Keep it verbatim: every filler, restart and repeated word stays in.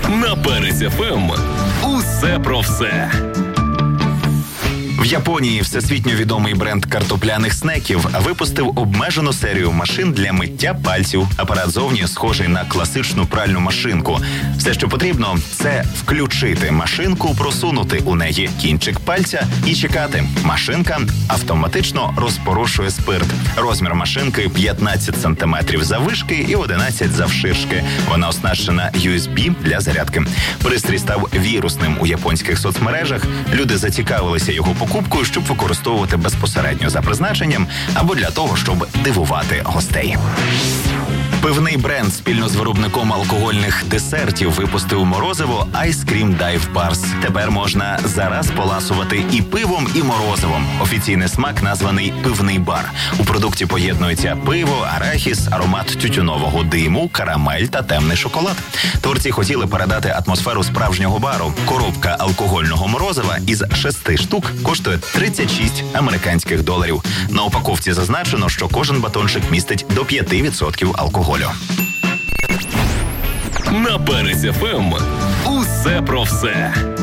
На Перець еф ем усе про все. В Японії всесвітньо відомий бренд картопляних снеків випустив обмежену серію машин для миття пальців. Апарат зовні схожий на класичну пральну машинку. Все, що потрібно, це включити машинку, просунути у неї кінчик пальця і чекати. Машинка автоматично розпорошує спирт. Розмір машинки п'ятнадцять сантиметрів заввишки і одинадцять завширшки. Вона оснащена ю ес бі для зарядки. Пристрій став вірусним у японських соцмережах. Люди зацікавилися його покупкою, щоб використовувати безпосередньо за призначенням або для того, щоб дивувати гостей. Пивний бренд спільно з виробником алкогольних десертів випустив морозиво Ice Cream Dive Bars. Тепер можна зараз поласувати і пивом, і морозивом. Офіційний смак названий пивний бар. У продукті поєднується пиво, арахіс, аромат тютюнового диму, карамель та темний шоколад. Творці хотіли передати атмосферу справжнього бару. Коробка алкогольного морозива із шести штук коштує тридцять шість американських доларів. На упаковці зазначено, що кожен батончик містить до п'ять відсотків алкоголю. На Перець еф ем усе про все.